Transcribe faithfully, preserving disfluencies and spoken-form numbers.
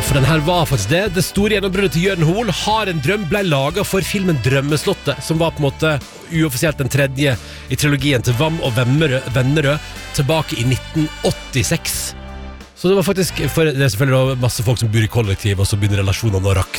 for den her var faktisk det. Det store gjennombruddet til Jørgen Hoel, Har en drøm, ble laget for filmen Drømmeslottet, som var på en måte uoffisielt den tredje i trilogien til Vam og Vennerød, Vennerød tilbake i nitten åttiseks. Så det var faktisk, for det er selvfølgelig masse folk som bor i kollektiv, og så begynner relasjonene å rakne.